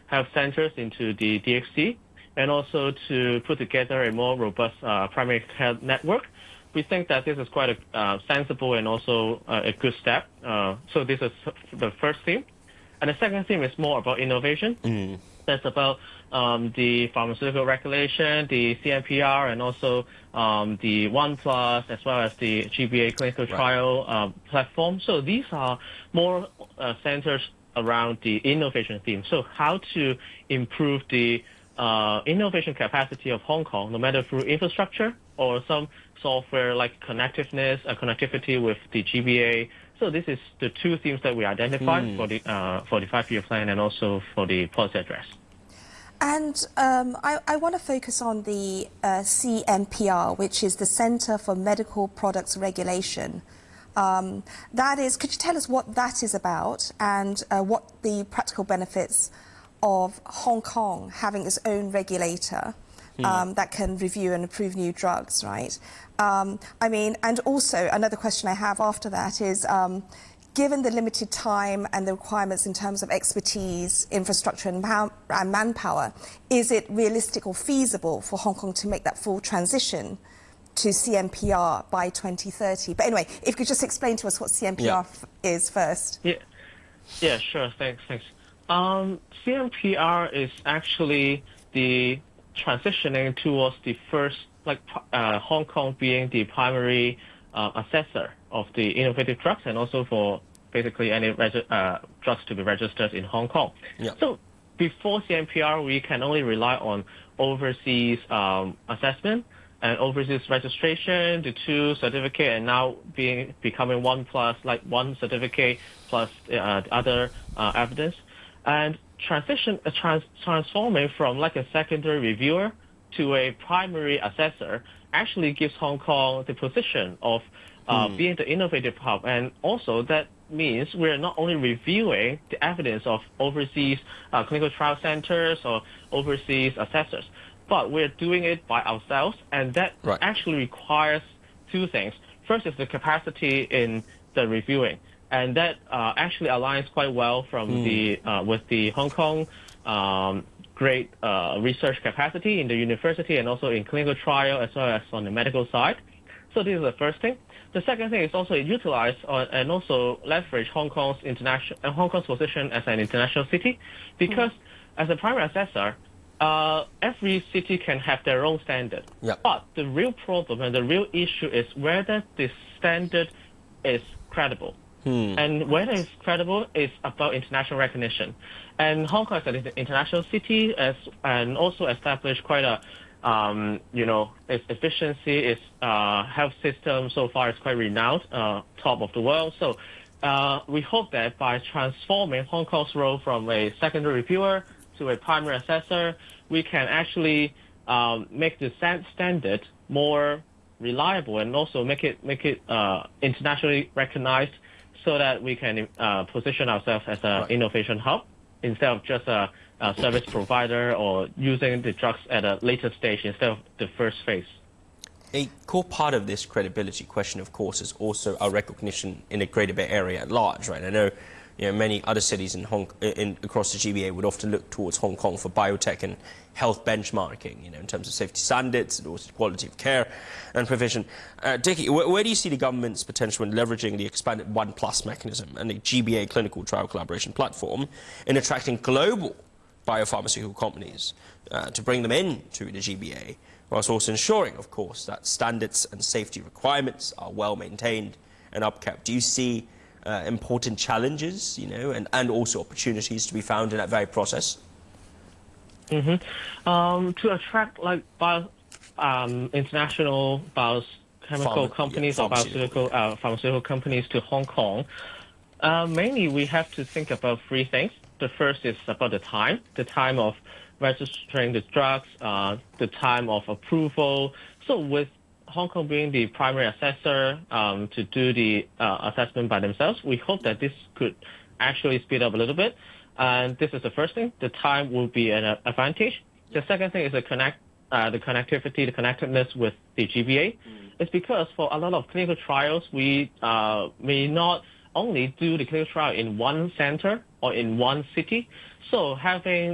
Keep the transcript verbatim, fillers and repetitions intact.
have centers into the D X C and also to put together a more robust uh, primary care network. We think that this is quite a uh, sensible and also uh, a good step. Uh, so this is the first theme. And the second theme is more about innovation. Mm. That's about um, the pharmaceutical regulation, the C M P R, and also um, the One Plus, as well as the G B A clinical right. trial uh, platform. So these are more uh, centers around the innovation theme. So how to improve the uh, innovation capacity of Hong Kong, no matter through infrastructure or some software like connectiveness, uh, connectivity with the G B A. So this is the two themes that we identified hmm. for the uh, for the five-year plan and also for the policy address. And um, I, I want to focus on the uh, C M P R, which is the Centre for Medical Products Regulation. Um, that is, could you tell us what that is about and uh, what the practical benefits of Hong Kong having its own regulator hmm. um, that can review and approve new drugs, right? Um, I mean, and also another question I have after that is, um, given the limited time and the requirements in terms of expertise, infrastructure and, and manpower, is it realistic or feasible for Hong Kong to make that full transition to C M P R by twenty thirty? But anyway, if you could just explain to us what C M P R yeah. is first. Yeah, yeah, sure, thanks, thanks. Um, C M P R is actually the transitioning towards the first, like uh, Hong Kong being the primary uh, assessor of the innovative drugs and also for basically any uh, drugs to be registered in Hong Kong. Yeah. So before C M P R, we can only rely on overseas um, assessment and overseas registration, the two certificate, and now being becoming one plus, like one certificate plus uh, other uh, evidence. And transition, uh, trans transforming from like a secondary reviewer to a primary assessor actually gives Hong Kong the position of uh, hmm. being the innovative hub. And also that means we're not only reviewing the evidence of overseas uh, clinical trial centers or overseas assessors, but we're doing it by ourselves. And that right. actually requires two things. First is the capacity in the reviewing. And that uh, actually aligns quite well from mm. the uh, with the Hong Kong um, great uh, research capacity in the university and also in clinical trial as well as on the medical side. So this is the first thing. The second thing is also utilize uh, and also leverage Hong Kong's international uh, Hong Kong's position as an international city, because mm. as a primary assessor, uh, every city can have their own standard. Yep. But the real problem and the real issue is whether the standard is credible. Hmm. And whether it's credible is about international recognition. And Hong Kong is an international city as, and also established quite a, um, you know, its efficiency, its uh, health system so far is quite renowned, uh, top of the world. So uh, we hope that by transforming Hong Kong's role from a secondary reviewer to a primary assessor, we can actually um, make the standard more reliable and also make it, make it uh, internationally recognized, so that we can uh, position ourselves as an right. innovation hub instead of just a, a service provider or using the drugs at a later stage instead of the first phase. A core part of this credibility question, of course, is also our recognition in the Greater Bay Area at large, right? I know, you know, many other cities in Hong in across the G B A would often look towards Hong Kong for biotech and health benchmarking, you know, in terms of safety standards and also quality of care and provision. Uh, Dickie, where, where do you see the government's potential in leveraging the expanded One Plus mechanism and the G B A clinical trial collaboration platform in attracting global biopharmaceutical companies uh, to bring them in to the G B A, whilst also ensuring, of course, that standards and safety requirements are well maintained and upkept? Do you see uh, important challenges, you know, and, and also opportunities to be found in that very process? Mm-hmm. Um, to attract like bio, um, international biochemical Pharma, companies yeah, or pharmaceutical, uh, pharmaceutical companies to Hong Kong, uh, mainly we have to think about three things. The first is about the time, the time of registering the drugs, uh, the time of approval. So with Hong Kong being the primary assessor um, to do the uh, assessment by themselves, we hope that this could actually speed up a little bit. And this is the first thing. The time will be an advantage. The second thing is the connect, uh, the connectivity, the connectedness with the G B A. Mm. It's because for a lot of clinical trials, we uh, may not only do the clinical trial in one center or in one city. So having